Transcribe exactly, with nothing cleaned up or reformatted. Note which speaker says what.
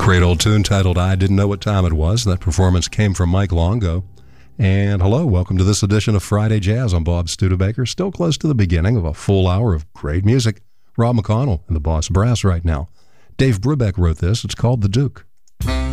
Speaker 1: Great old tune titled I Didn't Know What Time It Was. That performance came from Mike Longo. And hello, welcome to this edition of Friday Jazz. I'm Bob Studebaker, still close to the beginning of a full hour of great music. Rob McConnell and the Boss Brass right now. Dave Brubeck wrote this. It's called The Duke.